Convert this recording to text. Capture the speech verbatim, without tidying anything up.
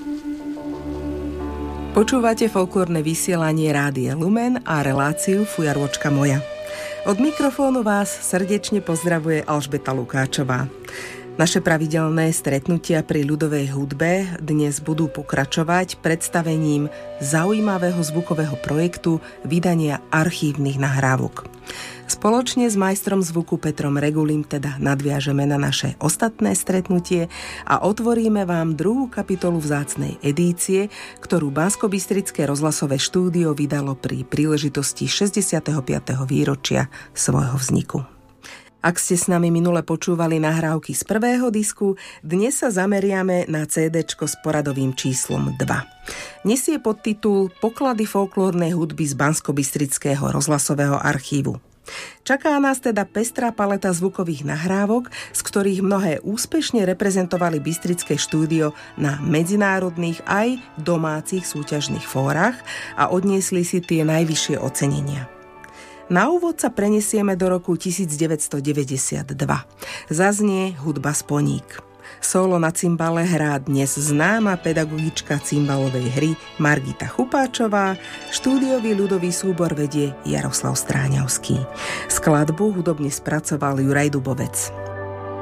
Počúvate folklórne vysielanie Rádia Lumen a reláciu Fujarôčka moja. Od mikrofónu vás srdečne pozdravuje Alžbeta Lukáčová. Naše pravidelné stretnutia pri ľudovej hudbe dnes budú pokračovať predstavením zaujímavého zvukového projektu vydania archívnych nahrávok. Spoločne s majstrom zvuku Petrom Regulím teda nadviažeme na naše ostatné stretnutie a otvoríme vám druhú kapitolu vzácnej edície, ktorú Banskobystrické rozhlasové štúdio vydalo pri príležitosti šesťdesiateho piateho výročia svojho vzniku. Ak ste s nami minule počúvali nahrávky z prvého disku, dnes sa zameriame na cédéčko s poradovým číslom dva. Nesie podtitul Poklady folklórnej hudby z Banskobystrického rozhlasového archívu. Čaká nás teda pestrá paleta zvukových nahrávok, z ktorých mnohé úspešne reprezentovali bystrické štúdio na medzinárodných aj domácich súťažných fórach a odniesli si tie najvyššie ocenenia. Na úvod sa prenesieme do roku devätnásťstodeväťdesiatdva. Zaznie hudba Sponík. Solo na cimbale hrá dnes známa pedagogička cimbalovej hry Margita Chupáčová, štúdiový ľudový súbor vedie Jaroslav Stráňavský. Skladbu hudobne spracoval Juraj Dubovec.